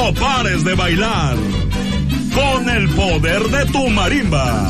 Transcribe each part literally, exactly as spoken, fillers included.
No pares de bailar con el poder de tu marimba.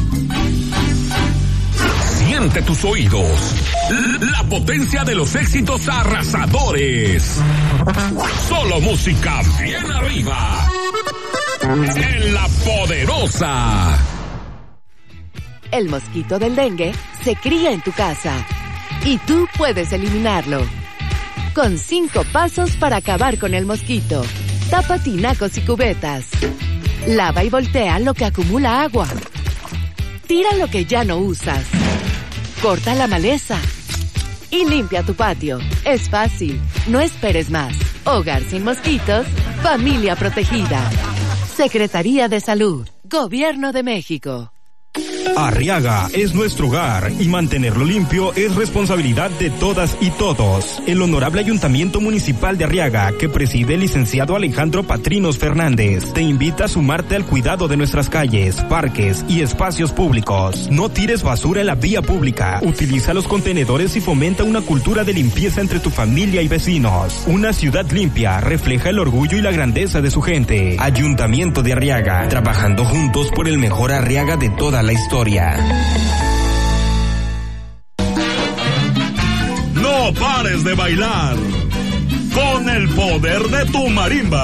Siente tus oídos, la potencia de los éxitos arrasadores. Solo música bien arriba, en La Poderosa. El mosquito del dengue se cría en tu casa y tú puedes eliminarlo. Con cinco pasos para acabar con el mosquito. Tapa tinacos y cubetas. Lava y voltea lo que acumula agua. Tira lo que ya no usas. Corta la maleza. Y limpia tu patio. Es fácil. No esperes más. Hogar sin mosquitos. Familia protegida. Secretaría de Salud. Gobierno de México. Arriaga es nuestro hogar y mantenerlo limpio es responsabilidad de todas y todos. El Honorable Ayuntamiento Municipal de Arriaga, que preside el licenciado Alejandro Patrinos Fernández, te invita a sumarte al cuidado de nuestras calles, parques y espacios públicos. No tires basura en la vía pública, utiliza los contenedores y fomenta una cultura de limpieza entre tu familia y vecinos. Una ciudad limpia refleja el orgullo y la grandeza de su gente. Ayuntamiento de Arriaga, trabajando juntos por el mejor Arriaga de toda la historia. No pares de bailar con el poder de tu marimba.